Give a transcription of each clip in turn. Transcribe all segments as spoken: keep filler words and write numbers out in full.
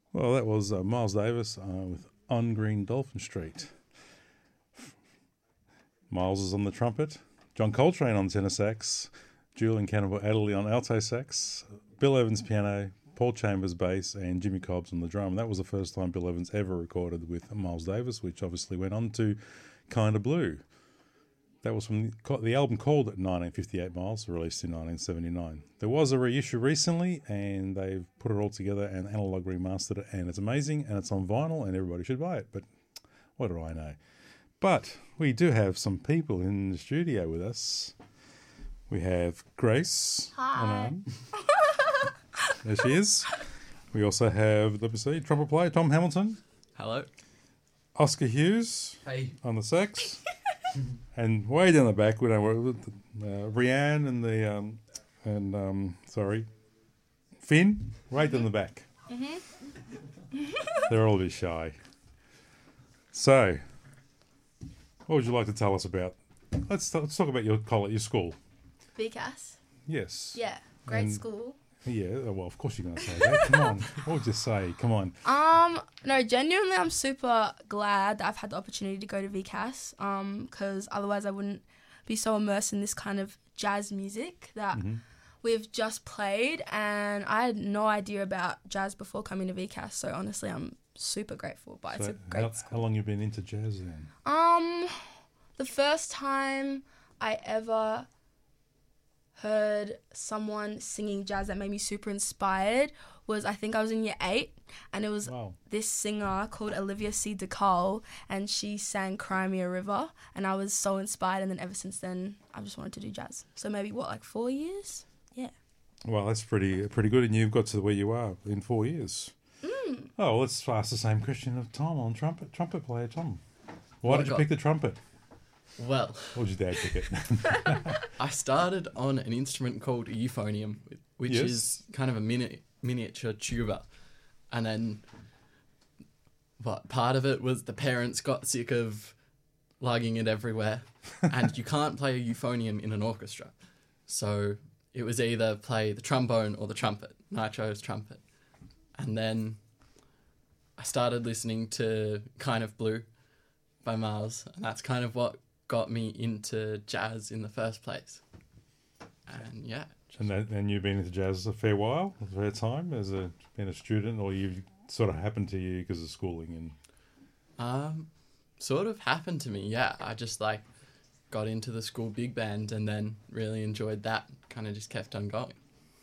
Well, that was uh, Miles Davis uh, with On Green Dolphin Street. Miles is on the trumpet, John Coltrane on tenor sax, Julian Cannibal Adderley on alto sax, Bill Evans piano, Paul Chambers bass, and Jimmy Cobbs on the drum. And that was the first time Bill Evans ever recorded with Miles Davis, which obviously went on to Kinda Blue. That was from the, the album called nineteen fifty-eight Miles, released in nineteen seventy-nine. There was a reissue recently, and they've put it all together and analog remastered it, and it's amazing, and it's on vinyl, and everybody should buy it. But what do I know? But we do have some people in the studio with us. We have Grace. Hi. There she is. We also have, let me see, trumpet player Tom Hamilton. Hello. Oscar Hughes. Hey. On the sax. And way down the back, we know uh, Rianne and the um, and um, sorry, Finn, right down the back. Mm-hmm. They're all a bit shy. So, what would you like to tell us about? Let's let's talk about your college, your school. V C A S. Yes. Yeah, great And- school. Yeah. Well, of course you're going to say that. Come on. What would you say? Come on. Um, no, genuinely, I'm super glad that I've had the opportunity to go to V C A S. Um, because otherwise I wouldn't be so immersed in this kind of jazz music that Mm-hmm. we've just played, and I had no idea about jazz before coming to V C A S. So honestly, I'm super grateful. But it's So a great how, school. how long you been into jazz then? Um, the first time I ever heard someone singing jazz that made me super inspired was, I think I was in year eight, and it was Wow. this singer called Olivia C. DeCole, and she sang Cry Me a River, and I was so inspired, and then ever since then, I just wanted to do jazz. So maybe, what, like four years? Yeah. Well, that's pretty pretty good, and you've got to where you are in four years. Mm. Oh, well, let's ask the same question of Tom on trumpet. Trumpet player Tom. Why Well, did you got- pick the trumpet? Well, Or did your dad pick it? I started on an instrument called a euphonium, which Yes. is kind of a mini- miniature tuba. And then, what, part of it was the parents got sick of lugging it everywhere. And you can't play a euphonium in an orchestra. So it was either play the trombone or the trumpet. And I chose trumpet. And then I started listening to Kind of Blue by Miles. And that's kind of what got me into jazz in the first place. And yeah. and that, and you've been into jazz a fair while, a fair time, as a been a student, or you've sort of happened to you because of schooling and. Um, sort of happened to me, yeah. I just like got into the school big band and then really enjoyed that. Kind of just kept on going.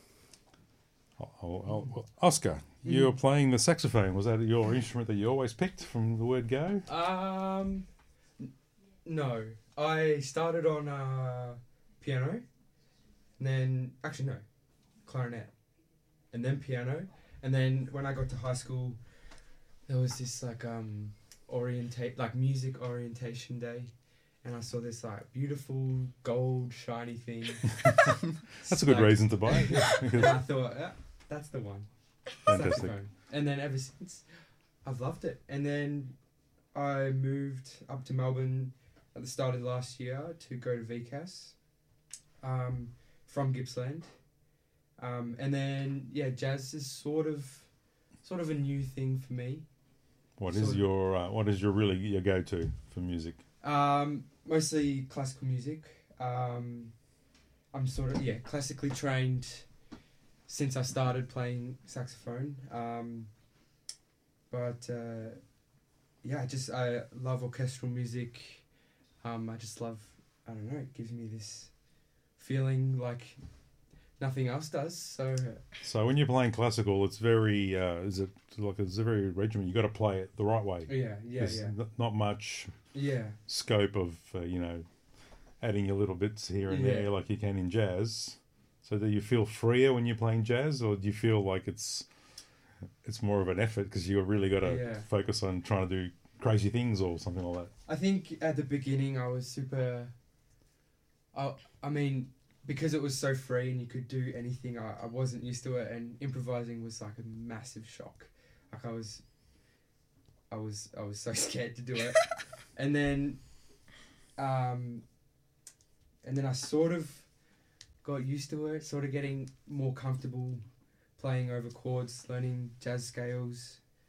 Oh, oh, oh, well, Oscar, you were playing the saxophone. Was that your instrument that you always picked from the word go? Um, n- no. I started on uh, piano, and then actually no, clarinet, and then piano, and then when I got to high school, there was this like um orientate like music orientation day, and I saw this like beautiful gold shiny thing. That's a good Like- reason to buy it. And I thought, yeah, that's the one. Fantastic. Saxophone. And then ever since, I've loved it. And then I moved up to Melbourne at the start of last year to go to V C A S um, from Gippsland. Um, and then, yeah, jazz is sort of sort of a new thing for me. What is Sort of- your uh, what is your really your go to for music? Um, mostly classical music. Um, I'm sort of, yeah, classically trained since I started playing saxophone. Um, but, uh, yeah, I just, I love orchestral music. Um, I just love, I don't know, it gives me this feeling like nothing else does. So, So when you're playing classical, it's very uh, is it like it's a very regiment. You got to play it the right way. yeah, yeah, There's yeah. n- not much Yeah, scope of uh, you know adding your little bits here and Yeah. there like you can in jazz. So do you feel freer when you're playing jazz, or do you feel like it's it's more of an effort because you've really got to Yeah. focus on trying to do crazy things or something like that? I think at the beginning I was super. I I mean, because it was so free and you could do anything, I, I wasn't used to it, and improvising was like a massive shock. Like I was. I was I was so scared to do it, and then, um. And then I sort of got used to it, sort of getting more comfortable playing over chords, learning jazz scales,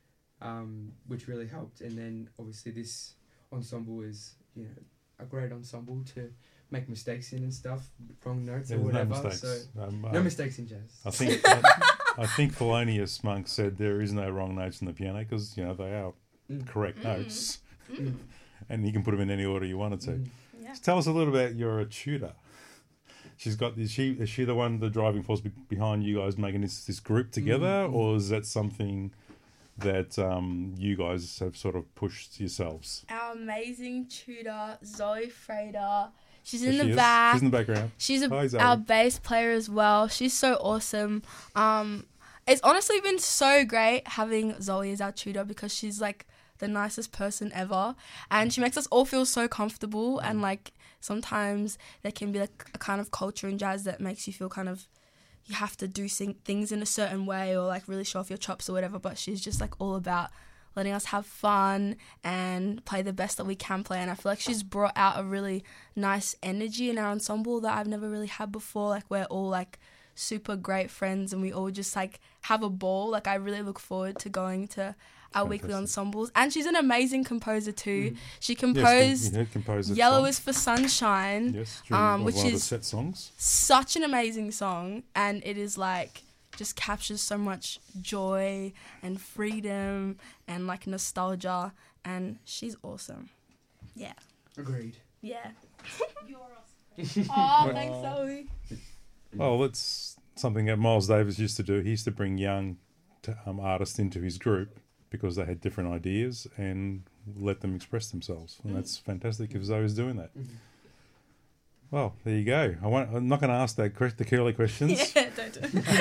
um, which really helped. And then obviously this ensemble is, you know, a great ensemble to make mistakes in and stuff, wrong notes or There's no whatever. mistakes. So Um, no uh, mistakes in jazz. I think I, I think Thelonious Monk said there is no wrong notes in the piano because you know they are Mm. correct Mm. notes, Mm. and you can put them in any order you wanted to. Mm. Yeah. So tell us a little about your tutor. She's got is she is she the one the driving force be- behind you guys making this this group together, Mm. or is that something that um, you guys have sort of pushed yourselves? Our amazing tutor, Zoe Frader. She's There in she the is. back. She's in the background. She's a, Hi, Zoe. our bass player as well. She's so awesome. Um, it's honestly been so great having Zoe as our tutor because she's like the nicest person ever, and she makes us all feel so comfortable. And like sometimes there can be like a kind of culture in jazz that makes you feel kind of you have to do sing- things in a certain way or like really show off your chops or whatever. But she's just like all about letting us have fun and play the best that we can play. And I feel like she's brought out a really nice energy in our ensemble that I've never really had before. Like we're all like super great friends and we all just like have a ball. Like I really look forward to going to our weekly Fantastic. ensembles. And she's an amazing composer too. Mm. She Yes, composed the, you composed that Yellow song. is for Sunshine. Yes, during um, one which of the is- set songs. Such an amazing song, and it is like just captures so much joy and freedom and like nostalgia, and she's awesome. Yeah. Agreed. Yeah. You're awesome. Oh, thanks, Zoe. Well, that's something that Miles Davis used to do. He used to bring young t- um, artists into his group because they had different ideas and let them express themselves. And that's fantastic if Zoe's doing that. Mhm. Well, there you go. I won't, I'm not going to ask that que- the curly questions. Yeah, don't do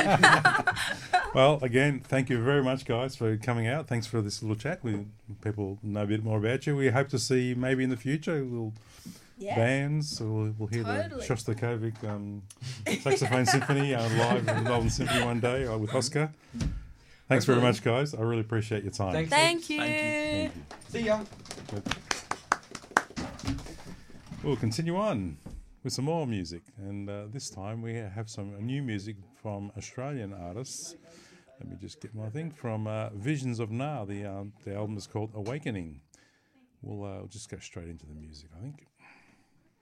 it. Well, again, thank you very much, guys, for coming out. Thanks for this little chat. We people know a bit more about you. We hope to see you maybe in the future. Little Yeah. bands. So we'll, we'll hear Totally. the Shostakovich um, saxophone symphony uh, live in Melbourne Symphony one day uh, with Oscar. Thanks very much, guys. I really appreciate your time. Thanks. Thank you. Thank See ya. We'll continue on with some more music, and uh, this time we have some new music from Australian artists. Let me just get my thing from uh, Visions of Na. The um, the album is called Awakening. We'll uh, just go straight into the music, I think.